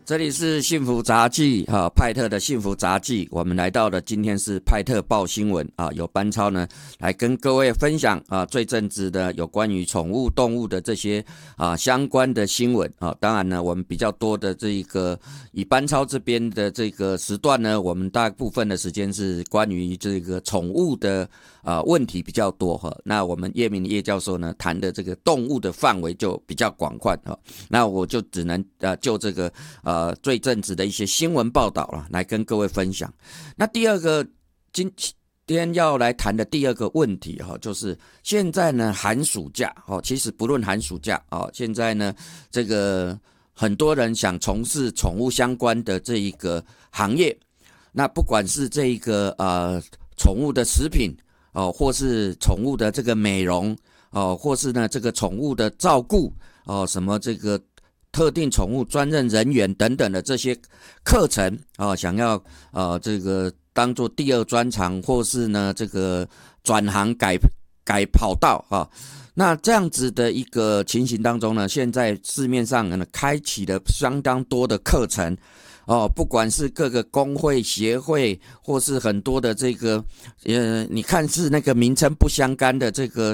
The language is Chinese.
这里是幸福杂技派特的幸福杂技，我们来到了今天是派特报新闻由班超呢来跟各位分享最正直的有关于宠物动物的这些相关的新闻当然呢，我们比较多的这个以班超这边的这个时段呢，我们大部分的时间是关于这个宠物的问题比较多那我们叶明叶教授呢谈的这个动物的范围就比较广泛那我就只能就这个最正直的一些新闻报道来跟各位分享。那第二个今天要来谈的第二个问题就是现在呢寒暑假其实不论寒暑假现在呢这个很多人想从事宠物相关的这一个行业，那不管是这一个宠物的食品或是宠物的这个美容或是呢这个宠物的照顾什么这个特定宠物专任人员等等的这些课程想要这个当做第二专长，或是呢这个转行改跑道那这样子的一个情形当中呢，现在市面上呢开启了相当多的课程不管是各个工会协会，或是很多的这个你看是那个名称不相干的这个